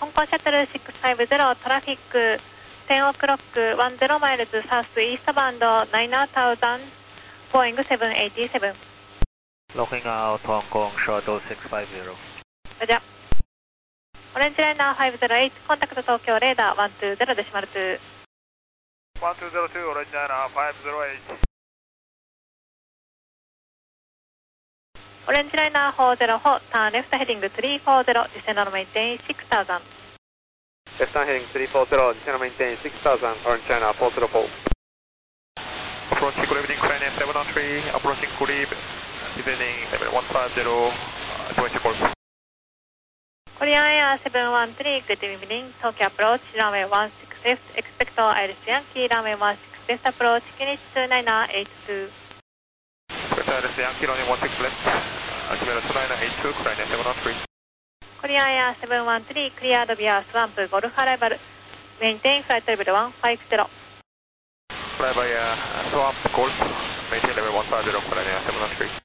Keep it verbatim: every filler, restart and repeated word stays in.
香港シャトルろくごゼロトラフィックじゅうオクロックじゅうマイルズサウスイーストバウンドきゅうまんボーイングセブンエイティーセブン Looking out Hong Kong Shuttleろくごゼロじゃオレンジライナーごゼロはちコンタクト東京レーダーいちにゼロデシマルにいちにゼロにオレンジライナーごゼロはちオレンジライナーよんゼロよんターンレフトヘディングさんよんゼロ descend on maintain ろくさんゼロ Left on heading three four zero, descend on maintain six thousand, Orange China four zero four. Approaching good evening, China seven one three, approaching good evening, seven one five zero, twenty call. コリアンエアセブンワンスリー good evening, Tokyo approach, runway one six left, expect Iris Yankee, runway one six left approach, finish two nine eight two. Expect Iris Yankee, runway one six left, altimeter two nine eight two, China seven one three. コリアンエアセブンワンスリー、クリアードビアスワンプ、ゴルフアライバル、メインテインフライトレベルいちごゼロ。 Fly by uh, Swamp Golf, maintain level one five zero, China seven one three.